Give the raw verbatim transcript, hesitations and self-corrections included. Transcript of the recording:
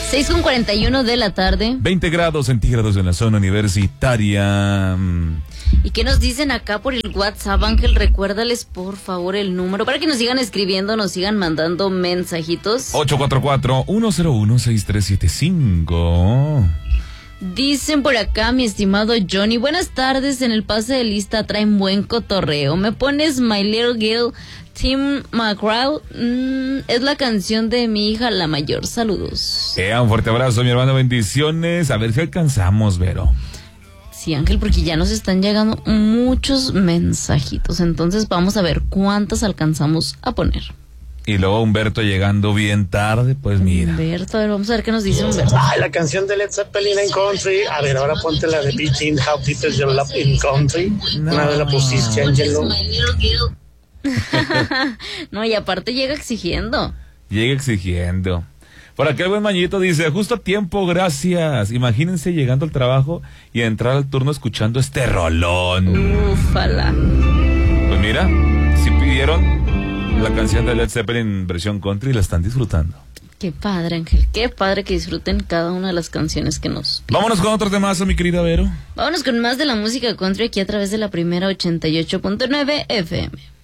seis con cuarenta y uno de la tarde. veinte grados centígrados en la zona universitaria. ¿Y qué nos dicen acá por el WhatsApp, Ángel? Recuérdales, por favor, el número para que nos sigan escribiendo, nos sigan mandando mensajitos. ocho cuatro cuatro, uno cero uno, seis tres siete cinco. Dicen por acá, mi estimado Johnny, buenas tardes, en el pase de lista traen buen cotorreo. ¿Me pones My Little Girl, Tim McGraw? Mm, es la canción de mi hija la mayor. Saludos. Eh, un fuerte abrazo, mi hermano, bendiciones. A ver si alcanzamos, Vero. Sí, Ángel, porque ya nos están llegando muchos mensajitos. Entonces vamos a ver cuántas alcanzamos a poner. Y luego Humberto llegando bien tarde, pues mira. Humberto, a ver, vamos a ver qué nos dice Humberto. Ay, la canción de Led Zeppelin en country. A ver, ahora ponte la de Beating How Deep Is Your Love in Country. No. Una vez la pusiste, Angelo. No, y aparte llega exigiendo. Llega exigiendo. Por acá el buen Mañito dice, justo a tiempo, gracias. Imagínense llegando al trabajo y entrar al turno escuchando este rolón. Ufala. Pues mira, si pidieron la canción de Led Zeppelin versión country, la están disfrutando. Qué padre, Ángel, qué padre que disfruten cada una de las canciones que nos piden. Vámonos con otro temazo, mi querida Vero. Vámonos con más de la música country aquí a través de la primera ochenta y ocho punto nueve F M.